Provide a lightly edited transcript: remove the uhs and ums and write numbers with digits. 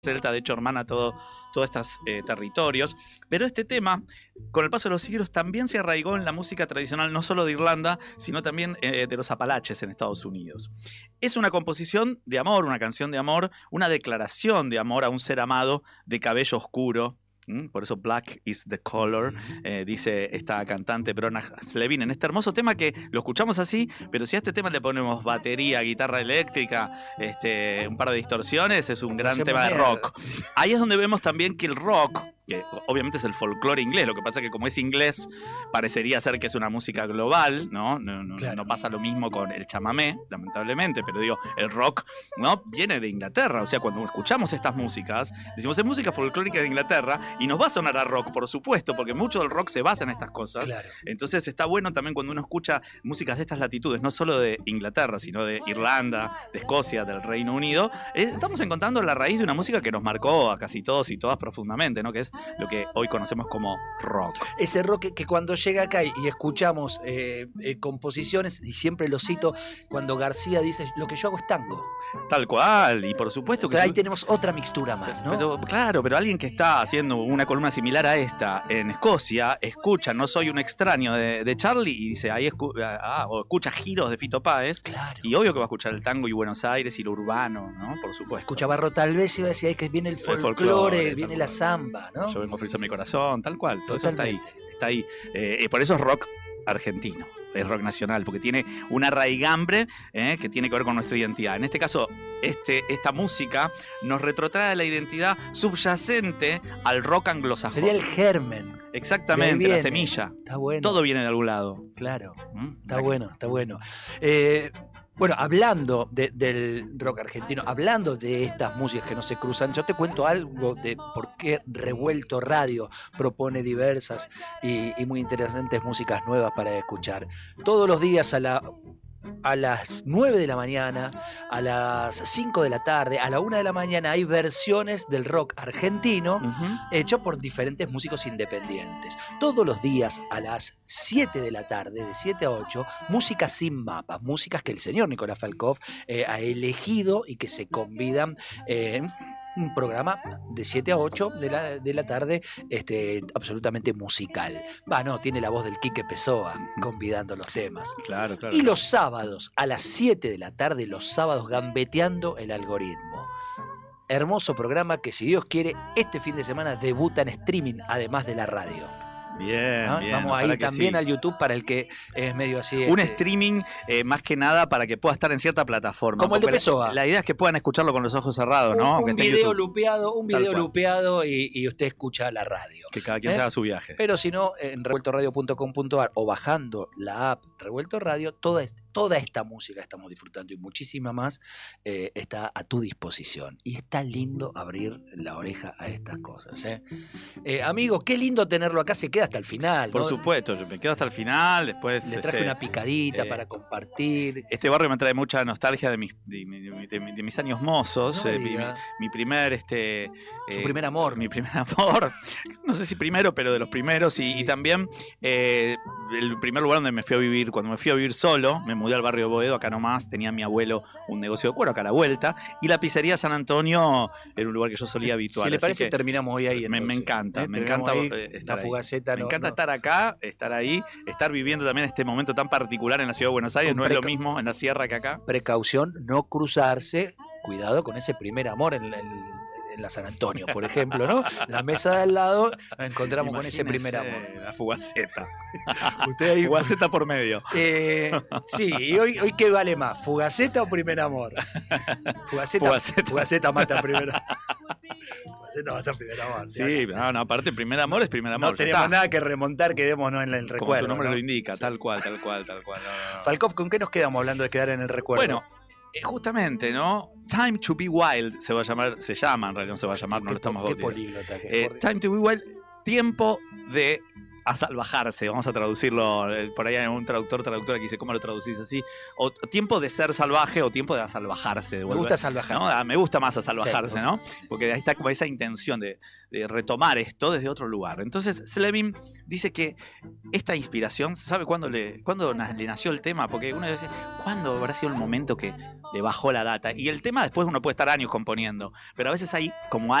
celta, de hecho hermana todos estos territorios, pero este tema, con el paso de los siglos, también se arraigó en la música tradicional, no solo de Irlanda, sino también de los Apalaches en Estados Unidos. Es una composición de amor, una canción de amor, una declaración de amor a un ser amado de cabello oscuro. Por eso Black is the color, dice esta cantante Brona Slevin en este hermoso tema que lo escuchamos así, pero si a este tema le ponemos batería, guitarra eléctrica, un par de distorsiones, es un gran tema de rock. Ahí es donde vemos también que el rock, que obviamente es el folclore inglés, lo que pasa es que como es inglés parecería ser que es una música global, ¿no? Claro. No pasa lo mismo con el chamamé, lamentablemente, pero digo, el rock, ¿no? Viene de Inglaterra, o sea, cuando escuchamos estas músicas, decimos es música folclórica de Inglaterra y nos va a sonar a rock, por supuesto, porque mucho del rock se basa en estas cosas. Claro. Entonces está bueno también cuando uno escucha músicas de estas latitudes, no solo de Inglaterra, sino de Irlanda, de Escocia, del Reino Unido, estamos encontrando la raíz de una música que nos marcó a casi todos y todas profundamente, ¿no? Que es lo que hoy conocemos como rock. Ese rock que cuando llega acá y escuchamos composiciones, y siempre lo cito, cuando García dice, lo que yo hago es tango. Tal cual, y por supuesto que... Pero ahí tenemos otra mixtura más, ¿no? Pero alguien que está haciendo una columna similar a esta en Escocia, escucha No soy un extraño de Charlie y dice, ahí o escucha Giros de Fito Páez, claro. Y obvio que va a escuchar el tango y Buenos Aires y lo urbano, ¿no? Por supuesto. Escucha Barro tal vez y va a decir, ahí que viene el folclore, viene la samba, ¿no? Yo vengo a ofrecer mi corazón, tal cual, todo Totalmente. Eso está ahí. Por eso es rock argentino, es rock nacional, porque tiene una raigambre que tiene que ver con nuestra identidad. En este caso, esta música nos retrotrae la identidad subyacente al rock anglosajón. Sería el germen. Exactamente, la semilla. Está bueno. Todo viene de algún lado. Claro, está bueno. Bueno, hablando del rock argentino, hablando de estas músicas que no se cruzan, yo te cuento algo de por qué Revuelto Radio propone diversas y muy interesantes músicas nuevas para escuchar. Todos los días a las 9 de la mañana, a las 5 de la tarde, a la 1 de la mañana hay versiones del rock argentino hecho por diferentes músicos independientes. Todos los días a las 7 de la tarde, de 7 a 8, músicas sin mapas, músicas que el señor Nicolás Falkov ha elegido y que se convidan en un programa de 7 a 8 de la tarde absolutamente musical. Tiene la voz del Quique Pessoa convidando los temas. Claro. Y los sábados a las 7 de la tarde, los sábados gambeteando el algoritmo. Hermoso programa que, si Dios quiere, este fin de semana debuta en streaming, además de la radio. Bien. Vamos ahí también al YouTube para el que es medio así. Un streaming más que nada para que pueda estar en cierta plataforma. Como el de Pessoa. La idea es que puedan escucharlo con los ojos cerrados, ¿no? Un video lupeado y usted escucha la radio. Que cada quien se haga su viaje. Pero si no, en revueltoradio.com.ar o bajando la app Revuelto Radio, toda esta música estamos disfrutando y muchísima más está a tu disposición. Y está lindo abrir la oreja a estas cosas. Amigo, qué lindo tenerlo acá, se queda hasta el final, ¿no? Por supuesto, yo me quedo hasta el final, después... Le traje una picadita para compartir. Este barrio me trae mucha nostalgia de mis años mozos. Mi primer... Su primer amor. Mi primer amor. No sé si primero, pero de los primeros. Y también el primer lugar donde me fui a vivir, cuando me fui a vivir solo, me mudé al barrio de Boedo, acá nomás, tenía mi abuelo un negocio de cuero, acá a la vuelta, y la pizzería San Antonio era un lugar que yo solía habituar. Si le parece, terminamos hoy ahí. Me encanta estar Fugaceta. Me encanta estar acá, estar ahí, estar viviendo también este momento tan particular en la ciudad de Buenos Aires, no es lo mismo en la sierra que acá. Precaución, no cruzarse, cuidado con ese primer amor en la San Antonio, por ejemplo, ¿no? La mesa de al lado nos encontramos con ese primer amor. La Fugaceta. Usted ahí... Fugaceta por medio. Sí, y hoy ¿qué vale más? ¿Fugaceta o primer amor? Fugaceta mata primero. Fugaceta mata primer amor. Sí, no, aparte primer amor es primer amor. No tenemos nada que remontar, quedémonos en el recuerdo. Como su nombre, ¿no? Lo indica, sí. Tal cual. No. Falkov, ¿con qué nos quedamos hablando de quedar en el recuerdo? Bueno, justamente, ¿no? Time to be Wild se llama, en realidad no se va a llamar, no lo estamos bautizando. Políglota. Time to be Wild, tiempo de a salvajarse, vamos a traducirlo, por ahí hay un traductora que dice, ¿cómo lo traducís así? O tiempo de ser salvaje o tiempo de asalvajarse. De Me volver, gusta salvajarse. ¿no? Me gusta más asalvajarse, Sí, ¿no? Porque ahí está como esa intención de retomar esto desde otro lugar. Entonces, Slevin dice que esta inspiración, ¿sabe cuándo le nació el tema? Porque uno dice, ¿cuándo habrá sido el momento que le bajó la data? Y el tema después uno puede estar años componiendo, pero a veces hay como